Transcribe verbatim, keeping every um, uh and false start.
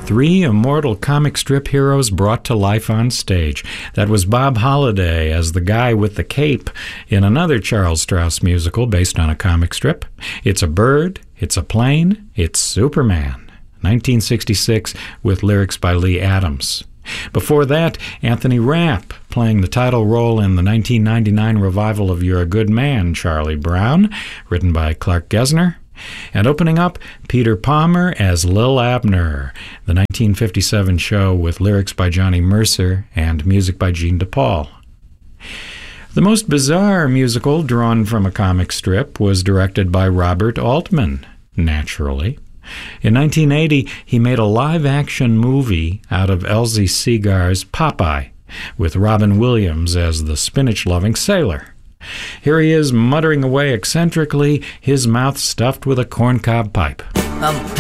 Three immortal comic strip heroes brought to life on stage. That was Bob Holliday as the guy with the cape in another Charles Strouse musical based on a comic strip. It's a bird, it's a plane, it's Superman. nineteen sixty-six with lyrics by Lee Adams. Before that, Anthony Rapp playing the title role in the nineteen ninety-nine revival of You're a Good Man, Charlie Brown, written by Clark Gessner. And opening up, Peter Palmer as Lil Abner, the nineteen fifty-seven show with lyrics by Johnny Mercer and music by Gene DePaul. The most bizarre musical drawn from a comic strip was directed by Robert Altman, naturally. In nineteen eighty, he made a live-action movie out of Elsie Segar's Popeye, with Robin Williams as the spinach-loving sailor. Here he is muttering away eccentrically, his mouth stuffed with a corncob pipe. Um,